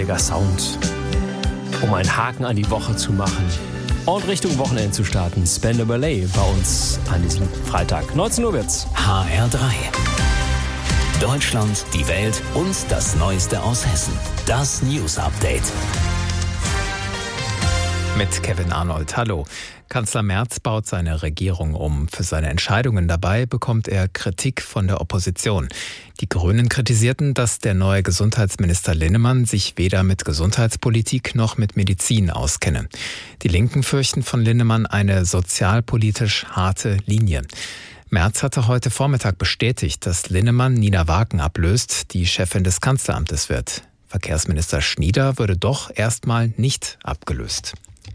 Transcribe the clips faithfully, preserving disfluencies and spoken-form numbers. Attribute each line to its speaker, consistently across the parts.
Speaker 1: neunziger Sound, um einen Haken an die Woche zu machen und Richtung Wochenende zu starten. Spandau Ballet bei uns an diesem Freitag. neunzehn Uhr wird's.
Speaker 2: H R drei. Deutschland, die Welt und das Neueste aus Hessen. Das News Update.
Speaker 3: Mit Kevin Arnold. Hallo. Kanzler Merz baut seine Regierung um. Für seine Entscheidungen dabei bekommt er Kritik von der Opposition. Die Grünen kritisierten, dass der neue Gesundheitsminister Linnemann sich weder mit Gesundheitspolitik noch mit Medizin auskenne. Die Linken fürchten von Linnemann eine sozialpolitisch harte Linie. Merz hatte heute Vormittag bestätigt, dass Linnemann Nina Wagen ablöst, die Chefin des Kanzleramtes wird. Verkehrsminister Schnieder würde doch erstmal nicht abgelöst.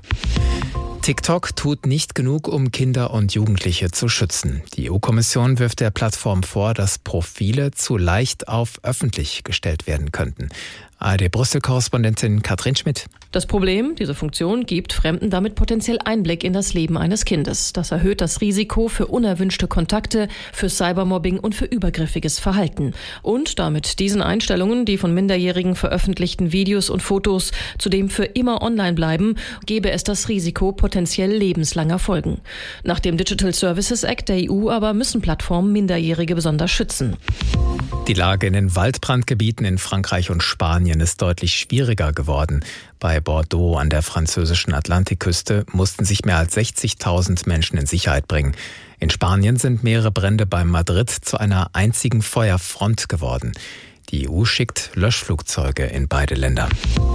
Speaker 3: TikTok tut nicht genug, um Kinder und Jugendliche zu schützen. Die E U-Kommission wirft der Plattform vor, dass Profile zu leicht auf öffentlich gestellt werden könnten. A R D-Brüssel-Korrespondentin Katrin Schmidt.
Speaker 4: Das Problem, diese Funktion gibt Fremden damit potenziell Einblick in das Leben eines Kindes. Das erhöht das Risiko für unerwünschte Kontakte, für Cybermobbing und für übergriffiges Verhalten. Und damit diesen Einstellungen, die von Minderjährigen veröffentlichten Videos und Fotos zudem für immer online bleiben, gäbe es das Risiko potenziell lebenslanger Folgen. Nach dem Digital Services Act der E U aber müssen Plattformen Minderjährige besonders schützen.
Speaker 3: Die Lage in den Waldbrandgebieten in Frankreich und Spanien ist deutlich schwieriger geworden. Bei Bordeaux an der französischen Atlantikküste mussten sich mehr als sechzigtausend Menschen in Sicherheit bringen. In Spanien sind mehrere Brände bei Madrid zu einer einzigen Feuerfront geworden. Die E U schickt Löschflugzeuge in beide Länder.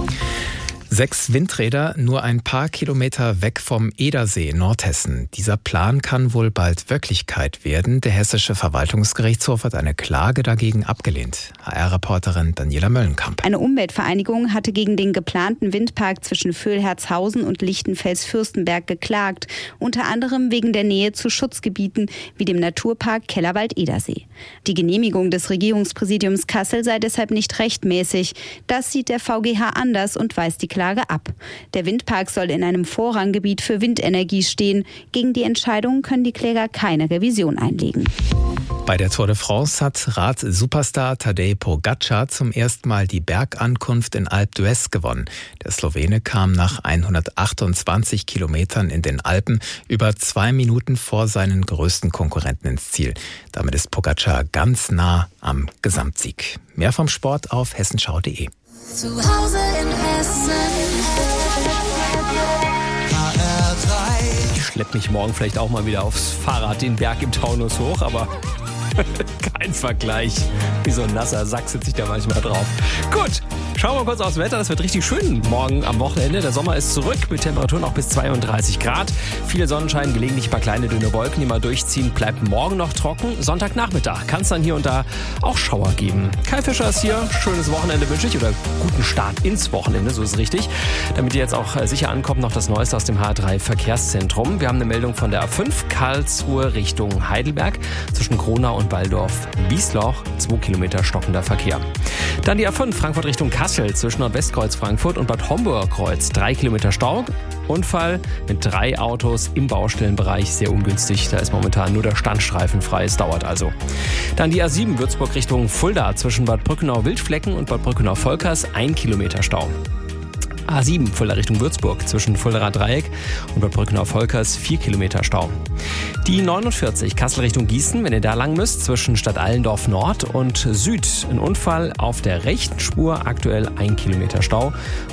Speaker 3: Sechs Windräder nur ein paar Kilometer weg vom Edersee in Nordhessen. Dieser Plan kann wohl bald Wirklichkeit werden. Der Hessische Verwaltungsgerichtshof hat eine Klage dagegen abgelehnt. H R-Reporterin Daniela Möllenkamp.
Speaker 5: Eine Umweltvereinigung hatte gegen den geplanten Windpark zwischen Vöhlherzhausen und Lichtenfels-Fürstenberg geklagt. Unter anderem wegen der Nähe zu Schutzgebieten wie dem Naturpark Kellerwald-Edersee. Die Genehmigung des Regierungspräsidiums Kassel sei deshalb nicht rechtmäßig. Das sieht der V G H anders und weist die Klage ab. Der Windpark soll in einem Vorranggebiet für Windenergie stehen. Gegen die Entscheidung können die Kläger keine Revision einlegen.
Speaker 3: Bei der Tour de France hat Rad-Superstar Tadej Pogačar zum ersten Mal die Bergankunft in Alpe d'Huez gewonnen. Der Slowene kam nach hundertachtundzwanzig Kilometern in den Alpen über zwei Minuten vor seinen größten Konkurrenten ins Ziel. Damit ist Pogačar ganz nah am Gesamtsieg. Mehr vom Sport auf hessenschau punkt de.
Speaker 6: Zu Hause in Hessen. H R drei.
Speaker 1: Ich schlepp mich morgen vielleicht auch mal wieder aufs Fahrrad den Berg im Taunus hoch, aber kein Vergleich. Wie so ein nasser Sack sitze ich da manchmal drauf. Gut, schauen wir kurz aufs Wetter. Das wird richtig schön morgen am Wochenende. Der Sommer ist zurück mit Temperaturen auch bis zweiunddreißig Grad. Viel Sonnenschein, gelegentlich ein paar kleine dünne Wolken, die mal durchziehen. Bleibt morgen noch trocken. Sonntagnachmittag kann es dann hier und da auch Schauer geben. Kai Fischer ist hier. Schönes Wochenende wünsche ich oder guten Start ins Wochenende, so ist es richtig. Damit ihr jetzt auch sicher ankommt, noch das Neueste aus dem H R drei Verkehrszentrum. Wir haben eine Meldung von der A fünf Karlsruhe Richtung Heidelberg zwischen Kronau und Waldorf-Biesloch, zwei Kilometer stockender Verkehr. Dann die A fünf Frankfurt Richtung Kassel zwischen Nordwestkreuz Frankfurt und Bad Homburg-Kreuz, drei Kilometer Stau. Unfall mit drei Autos im Baustellenbereich, sehr ungünstig. Da ist momentan nur der Standstreifen frei, es dauert also. Dann die A sieben Würzburg Richtung Fulda zwischen Bad Brückenau-Wildflecken und Bad Brückenau-Volkers, ein Kilometer Stau. A sieben Fulda Richtung Würzburg zwischen Fuldaer Dreieck und Bad Brückenau-Volkers, vier Kilometer Stau. Die neunundvierzig Kassel Richtung Gießen, wenn ihr da lang müsst, zwischen Stadt Allendorf Nord und Süd. Ein Unfall auf der rechten Spur, aktuell ein Kilometer Stau.